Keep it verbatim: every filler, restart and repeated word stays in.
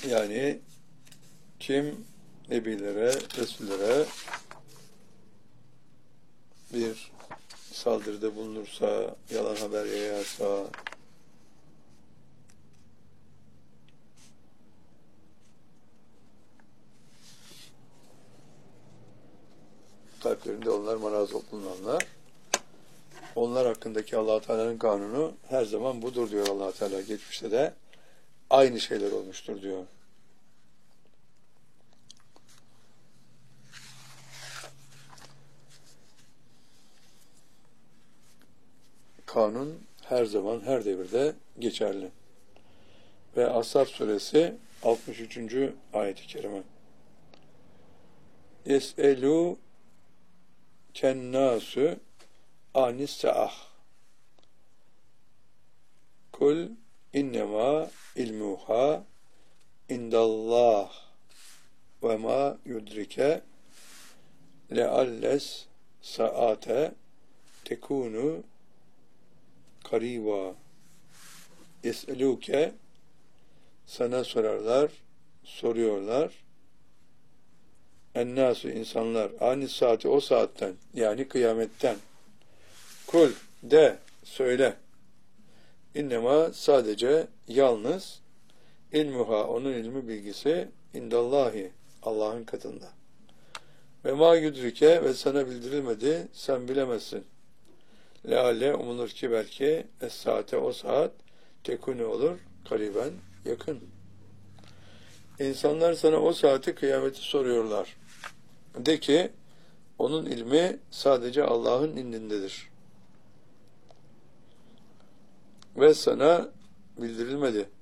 Yani kim nebilere, resullere bir saldırıda bulunursa, yalan haber yayarsa, kalplerinde onlar maraz bulunanlar, onlar hakkındaki Allah Teala'nın kanunu her zaman budur diyor Allah Teala. Geçmişte de aynı şeyler olmuştur diyor. Kanun her zaman, her devirde geçerli. Ve Ashab suresi altmış üçüncü ayet-i kerime. Yes'elû kennâsü anis-sa'ah. Kul innemâ ilmuha indallah ve ma yudrike lealles saate tekunu kariba. Yes'elûke, sana sorarlar, soruyorlar. Ennâsü, insanlar, anis saati, o saatten, yani kıyametten. Kul, de, söyle. İnnema, sadece, yalnız, ilmuha, onun ilmi bilgisi, indallahi, Allah'ın katında. Ve ma yudrike, ve sana bildirilmedi, sen bilemezsin. Leale, umulur ki belki, es saate, o saat, tekuni olur, kariben, yakın. İnsanlar sana o saati, kıyameti soruyorlar. De ki, onun ilmi sadece Allah'ın indindedir. Ve sana bildirilmedi.